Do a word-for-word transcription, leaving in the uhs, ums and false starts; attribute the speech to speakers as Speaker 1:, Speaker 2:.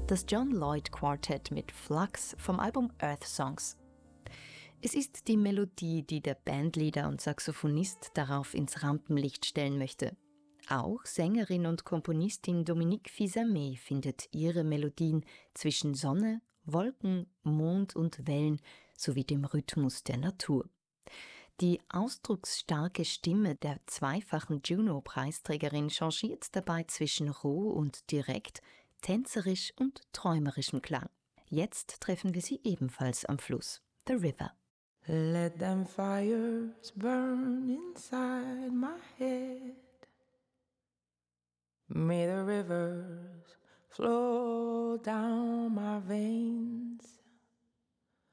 Speaker 1: Das John Lloyd Quartet mit Flux vom Album Earth Songs. Es ist die Melodie, die der Bandleader und Saxophonist darauf ins Rampenlicht stellen möchte. Auch Sängerin und Komponistin Dominique Fils-Aimé findet ihre Melodien zwischen Sonne, Wolken, Mond und Wellen sowie dem Rhythmus der Natur. Die ausdrucksstarke Stimme der zweifachen Juno-Preisträgerin changiert dabei zwischen roh und direkt, tänzerisch und träumerischem Klang. Jetzt treffen wir sie ebenfalls am Fluss, The River.
Speaker 2: Let them fires burn inside my head. May the rivers flow down my veins.